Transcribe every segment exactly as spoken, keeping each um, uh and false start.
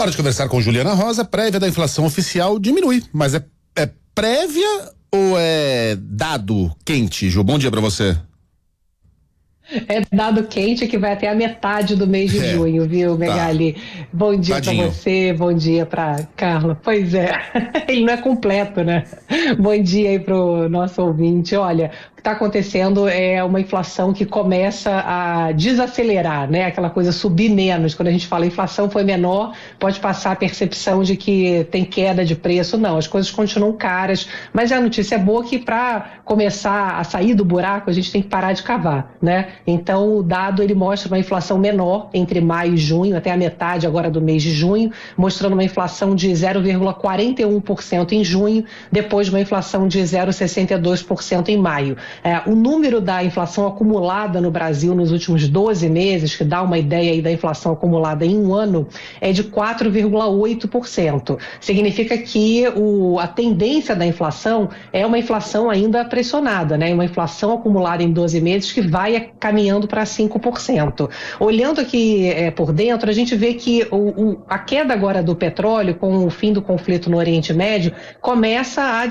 Hora de conversar com Juliana Rosa. Prévia da inflação oficial diminui, mas é, é prévia ou é dado quente, Ju? Bom dia pra você. É dado quente que vai até a metade do mês de é, junho, viu, Megali? Tá. Bom dia para você, bom dia para Carla. Pois é, ele não é completo, né? Bom dia aí pro nosso ouvinte. Olha, o que está acontecendo é uma inflação que começa a desacelerar, né? Aquela coisa subir menos. Quando a gente fala inflação foi menor, pode passar a percepção de que tem queda de preço. Não, as coisas continuam caras, mas a notícia é boa que para começar a sair do buraco, a gente tem que parar de cavar, né? Então o dado ele mostra uma inflação menor entre maio e junho, até a metade agora do mês de junho, mostrando uma inflação de zero vírgula quarenta e um por cento em junho, depois de uma inflação de zero vírgula sessenta e dois por cento em maio. É, o número da inflação acumulada no Brasil nos últimos doze meses, que dá uma ideia aí da inflação acumulada em um ano, é de quatro vírgula oito por cento. Significa que o, a tendência da inflação é uma inflação ainda pressionada, né? Uma inflação acumulada em doze meses que vai caminhando para cinco por cento. Olhando aqui é, por dentro, a gente vê que o, o, a queda agora do petróleo, com o fim do conflito no Oriente Médio, começa a,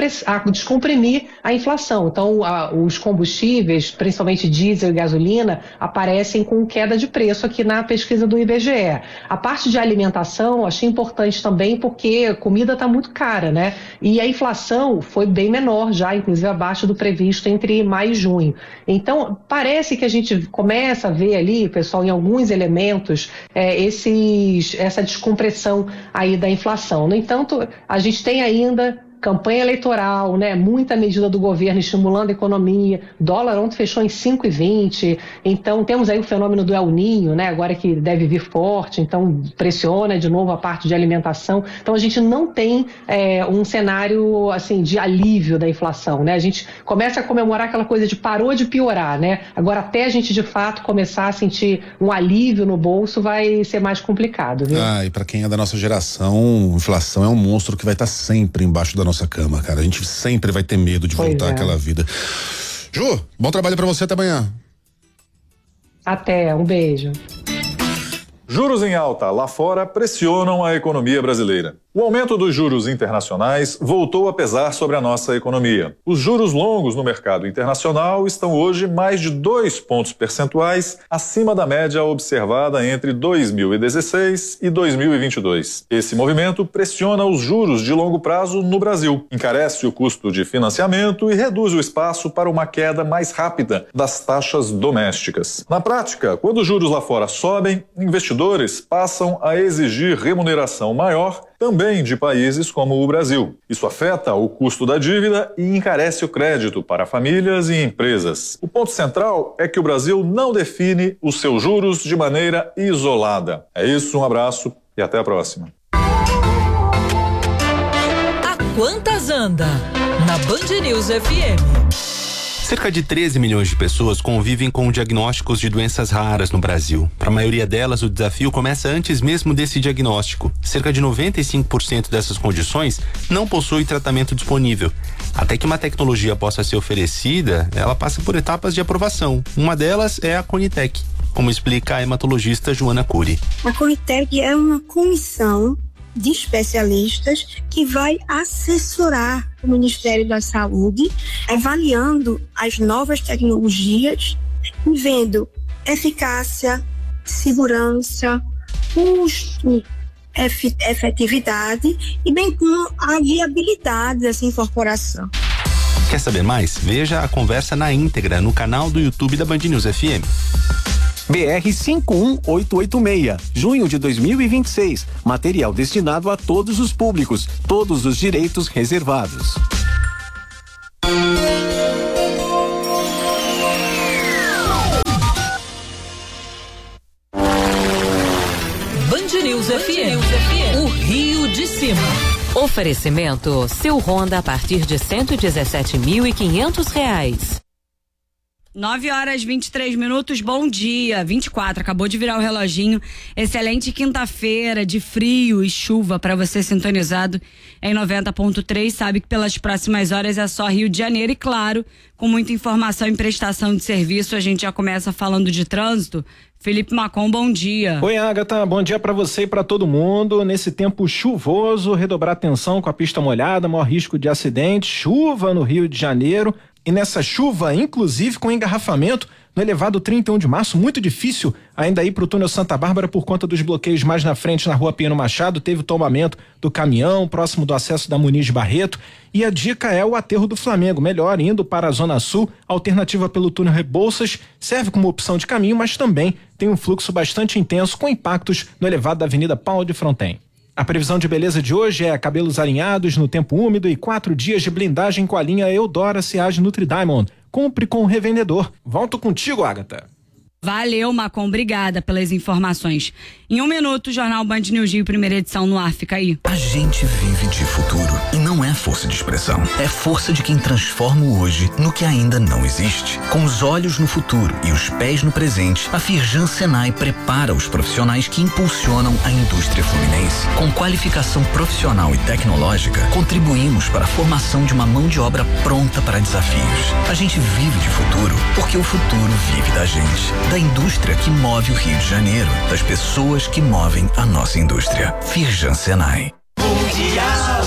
a descomprimir a inflação. Então, a, os combustíveis, principalmente diesel e gasolina, aparecem com queda de preço aqui na pesquisa do I B G E. A parte de alimentação, achei importante também, porque comida está muito cara, né? E a inflação foi bem menor já, inclusive abaixo do previsto entre maio e junho. Então, parece que a gente começa a ver ali, pessoal, em alguns elementos, é, esses, essa descompressão aí da inflação. No entanto, a gente tem ainda campanha eleitoral, né? Muita medida do governo estimulando a economia. Dólar ontem fechou em cinco e vinte. Então temos aí o fenômeno do El Niño, né? Agora que deve vir forte, então pressiona de novo a parte de alimentação. Então a gente não tem é, um cenário assim de alívio da inflação, né? A gente começa a comemorar aquela coisa de parou de piorar, né? Agora até a gente de fato começar a sentir um alívio no bolso vai ser mais complicado, viu? Ah, e para quem é da nossa geração, inflação é um monstro que vai estar sempre embaixo da nossa nossa cama, cara. A gente sempre vai ter medo de pois voltar é. àquela vida. Ju, bom trabalho pra você, até amanhã. Até, um beijo. Juros em alta lá fora pressionam a economia brasileira. O aumento dos juros internacionais voltou a pesar sobre a nossa economia. Os juros longos no mercado internacional estão hoje mais de dois pontos percentuais acima da média observada entre dois mil e dezesseis e dois mil e vinte e dois. Esse movimento pressiona os juros de longo prazo no Brasil, encarece o custo de financiamento e reduz o espaço para uma queda mais rápida das taxas domésticas. Na prática, quando os juros lá fora sobem, investidores passam a exigir remuneração maior também de países como o Brasil. Isso afeta o custo da dívida e encarece o crédito para famílias e empresas. O ponto central é que o Brasil não define os seus juros de maneira isolada. É isso, um abraço e até a próxima. A quantas anda? Na Band News F M. Cerca de treze milhões de pessoas convivem com diagnósticos de doenças raras no Brasil. Para a maioria delas, o desafio começa antes mesmo desse diagnóstico. Cerca de noventa e cinco por cento dessas condições não possui tratamento disponível. Até que uma tecnologia possa ser oferecida, ela passa por etapas de aprovação. Uma delas é a Conitec, como explica a hematologista Joana Cury. A Conitec é uma comissão de especialistas que vai assessorar o Ministério da Saúde, avaliando as novas tecnologias e vendo eficácia, segurança, custo, efetividade e bem como a viabilidade dessa incorporação. Quer saber mais? Veja a conversa na íntegra no canal do YouTube da Band News F M. B R cinco um oito oito seis, junho de dois mil e vinte e seis. Material destinado a todos os públicos, todos os direitos reservados. Band News F M, o Rio de Cima. Oferecimento, seu Honda a partir de cento e dezessete mil e quinhentos reais. nove horas e vinte e três minutos, bom dia, vinte e quatro, acabou de virar o reloginho. Excelente quinta-feira de frio e chuva para você sintonizado em noventa ponto três. Sabe que pelas próximas horas é só Rio de Janeiro e, claro, com muita informação e prestação de serviço, a gente já começa falando de trânsito. Felipe Macon, bom dia. Oi, Agatha, bom dia para você e para todo mundo. Nesse tempo chuvoso, redobrar atenção com a pista molhada, maior risco de acidente, chuva no Rio de Janeiro. E nessa chuva, inclusive com engarrafamento no elevado trinta e um de março, muito difícil ainda ir para o túnel Santa Bárbara por conta dos bloqueios mais na frente na rua Piano Machado. Teve o tombamento do caminhão próximo do acesso da Muniz Barreto. E a dica é o aterro do Flamengo, melhor indo para a Zona Sul, alternativa pelo túnel Rebouças, serve como opção de caminho, mas também tem um fluxo bastante intenso com impactos no elevado da Avenida Paulo de Fronten. A previsão de beleza de hoje é cabelos alinhados no tempo úmido e quatro dias de blindagem com a linha Eudora Ciage Nutri Diamond. Compre com o revendedor. Volto contigo, Agatha. Valeu, Macon, obrigada pelas informações. Em um minuto, o Jornal Band News Rio, primeira edição no ar, fica aí. A gente vive de futuro e não é força de expressão, é força de quem transforma o hoje no que ainda não existe. Com os olhos no futuro e os pés no presente, a Firjan Senai prepara os profissionais que impulsionam a indústria fluminense. Com qualificação profissional e tecnológica, contribuímos para a formação de uma mão de obra pronta para desafios. A gente vive de futuro porque o futuro vive da gente. Da indústria que move o Rio de Janeiro, das pessoas que movem a nossa indústria. Firjan Senai. Mundial.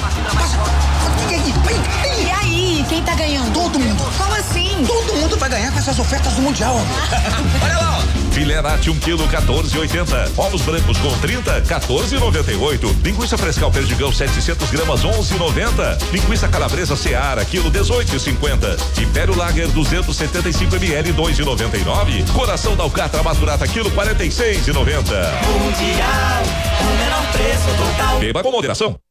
E aí, quem tá ganhando? Todo mundo. Como assim? Todo mundo vai ganhar com essas ofertas do Mundial. Olha lá, ó. Filé Nati um quilo, quatorze e oitenta. Ovos brancos com trinta, quatorze e noventa e oito. Linguiça frescal perdigão setecentos gramas, onze e noventa. Linguiça calabresa Seara, quilo dezoito e cinquenta. Império Lager duzentos e setenta e cinco mililitros, dois e noventa e nove. Coração da Alcatra Maturata, quilo quarenta e seis e noventa. Mundial, o menor preço total. Beba com moderação.